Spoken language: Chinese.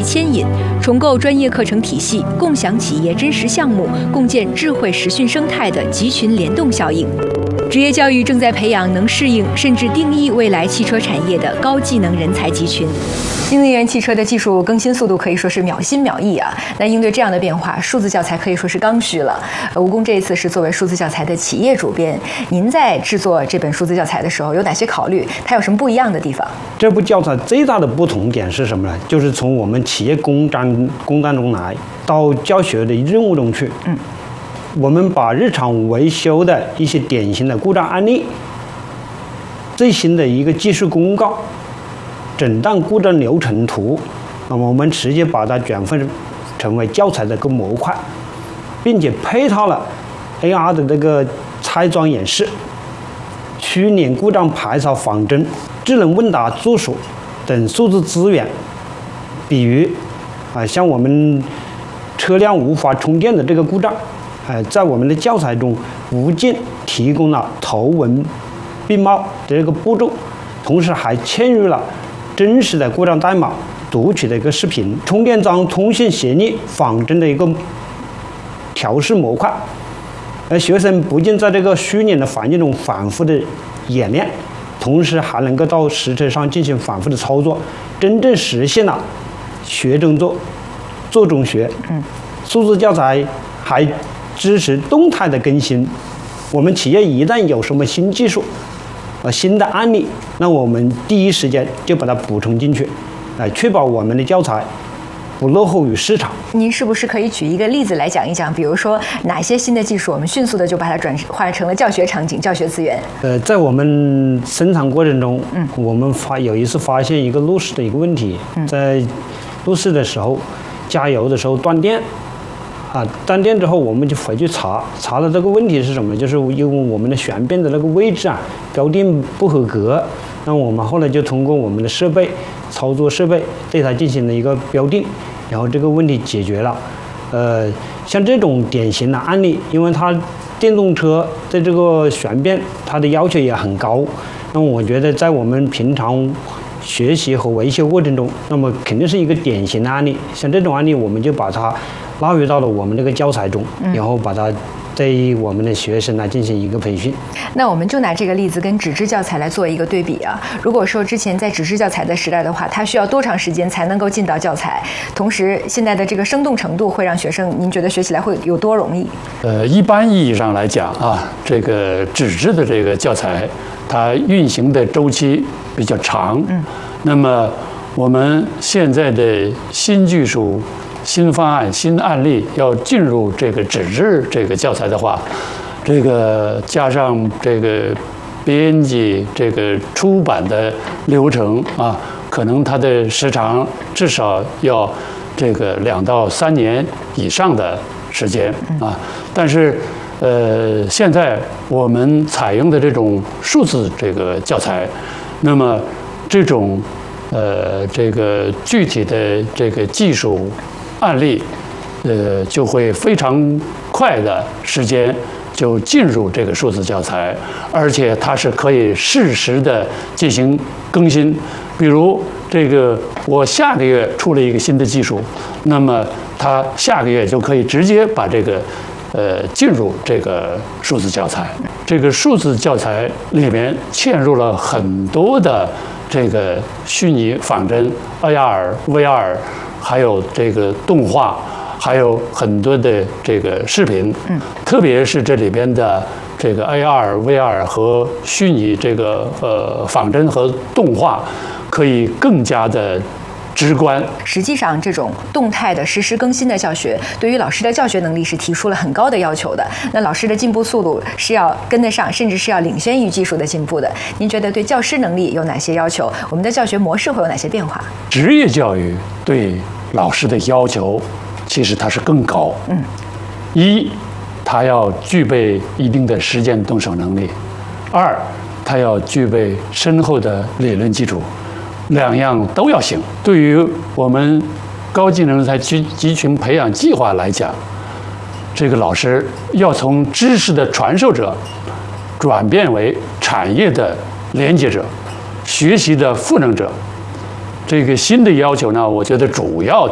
牵引，重构专业课程体系，共享企业真实项目，共建智慧实训生态的集群联动效应。职业教育正在培养能适应甚至定义未来汽车产业的高技能人才集群。新能源汽车的技术更新速度可以说是秒新秒异啊！那应对这样的变化，数字教材可以说是刚需了。吴工这一次是作为数字教材的企业主编，您在制作这本数字教材的时候有哪些考虑？它有什么不一样的地方？ 这部教材最大的不同点是什么呢？就是从我们企业工单中来到教学的任务中去。我们把日常维修的一些典型的故障案例、最新的一个技术公告、诊断故障流程图，那么我们直接把它转分成为教材的一个模块，并且配套了 AR 的这个拆装演示、虚拟故障排查仿真、智能问答助手等数字资源。比如像我们车辆无法充电的这个故障，在我们的教材中不仅提供了图文并茂的这个步骤，同时还嵌入了真实的故障代码读取的一个视频、充电桩通信协议仿真的一个调试模块。而学生不仅在这个虚拟的环境中反复的演练，同时还能够到实车上进行反复的操作，真正实现了学中做，做中学。数字教材还支持动态的更新，我们企业一旦有什么新技术、新的案例，那我们第一时间就把它补充进去，确保我们的教材不落后于市场。 您是不是可以举一个例子来讲一讲？比如说哪些新的技术，我们迅速的就把它转换成了教学场景、教学资源？ 在我们生产过程中，我们有一次发现一个路试的一个问题，在路试的时候，加油的时候断电。断电之后，我们就回去查了这个问题是什么，就是因为我们的悬臂的那个位置标定不合格。那我们后来就通过我们的操作设备对它进行了一个标定，然后这个问题解决了。像这种典型的案例，因为它电动车的这个悬臂它的要求也很高，那么我觉得在我们平常学习和维修过程中，那么肯定是一个典型的案例。像这种案例，我们就把它纳入到了我们这个教材中，然后把它对我们的学生来进行一个培训。 那我们就拿这个例子跟纸质教材来做一个对比啊。如果说之前在纸质教材的时代的话，它需要多长时间才能够进到教材？同时，现在的这个生动程度会让学生，您觉得学起来会有多容易？ 一般意义上来讲这个纸质的这个教材，它运行的周期比较长。那么我们现在的新技术、新方案、新案例要进入这个纸质这个教材的话，这个加上这个编辑、这个出版的流程可能它的时长至少要这个2到3年以上的时间但是现在我们采用的这种数字这个教材，那么这种这个具体的这个技术案例，就会非常快的时间就进入这个数字教材，而且它是可以适时的进行更新。比如这个我下个月出了一个新的技术，那么它下个月就可以直接把这个进入这个数字教材。这个数字教材里面嵌入了很多的这个虚拟仿真、AR、VR， 还有这个动画，还有很多的这个视频。特别是这里边的这个 AR、VR 和虚拟这个仿真和动画，可以更加的直观。 实际上，这种动态的实时更新的教学，对于老师的教学能力是提出了很高的要求的。那老师的进步速度是要跟得上，甚至是要领先于技术的进步的。您觉得对教师能力有哪些要求？我们的教学模式会有哪些变化？ 职业教育对老师的要求其实它是更高。一，他要具备一定的实践动手能力；二，他要具备深厚的理论基础。2样都要行。对于我们高技能人才集群培养计划来讲，这个老师要从知识的传授者转变为产业的连接者、学习的赋能者。这个新的要求呢，我觉得主要